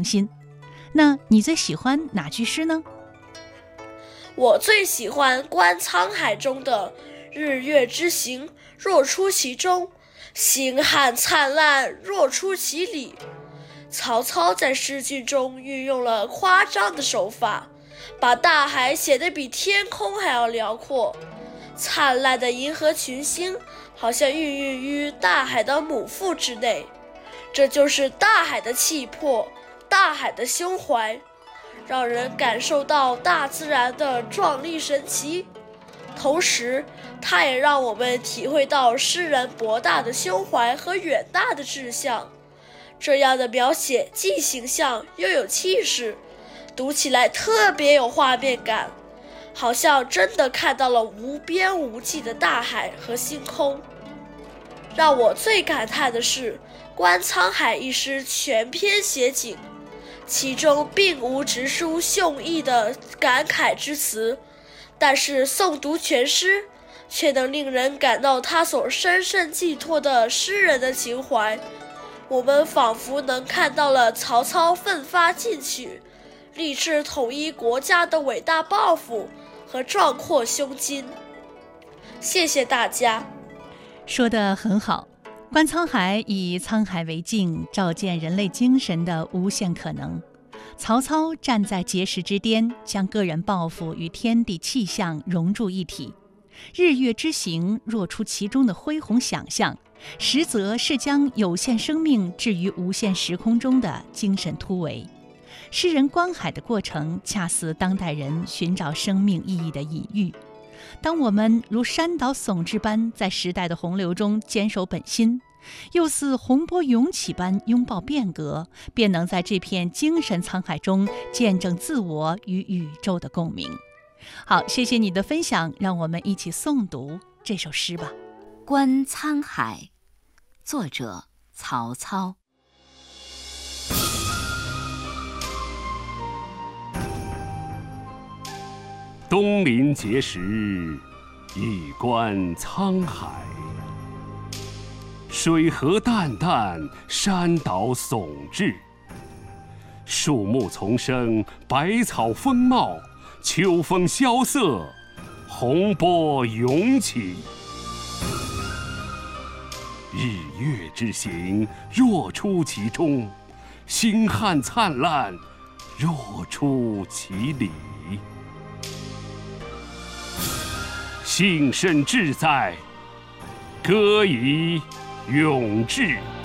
心。那你最喜欢哪句诗呢？ 我最喜欢《观沧海》中的“日月之行，若出其中；星汉灿烂，若出其里”。曹操在诗句中运用了夸张的手法，把大海写得比天空还要辽阔。灿烂的银河群星好像孕育于大海的母腹之内，这就是大海的气魄，大海的胸怀，让人感受到大自然的壮丽神奇。同时，它也让我们体会到诗人博大的胸怀和远大的志向。这样的描写既形象又有气势，读起来特别有画面感，好像真的看到了无边无际的大海和星空。让我最感叹的是《观沧海》一诗全篇写景，其中并无直抒胸臆的感慨之词，但是诵读全诗，却能令人感到他所深深寄托的诗人的情怀。我们仿佛能看到了曹操奋发进取、立志统一国家的伟大抱负和壮阔胸襟。谢谢大家。 说得很好，观沧海以沧海为镜，照见人类精神的无限可能。曹操站在碣石之巅，将个人抱负与天地气象融入一体。日月之行，若出其中的恢宏想象，实则是将有限生命置于无限时空中的精神突围。诗人观海的过程，恰似当代人寻找生命意义的隐喻。当我们如山岛耸峙般在时代的洪流中坚守本心，又似洪波涌起般拥抱变革，便能在这片精神沧海中见证自我与宇宙的共鸣。好，谢谢你的分享，让我们一起诵读这首诗吧。 《观沧海》，作者曹操。 东临碣石，以观沧海。水河淡淡，山岛耸峙。树木丛生，百草丰茂，秋风萧瑟，洪波涌起。日月之行，若出其中；星汉灿烂，若出其里。幸甚至哉，歌以咏志。